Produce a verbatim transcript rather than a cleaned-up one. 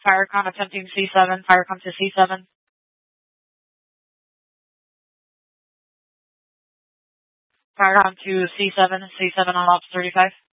Firecon attempting C seven. Firecon to C seven. Firecon to C seven. C seven on Ops thirty-five.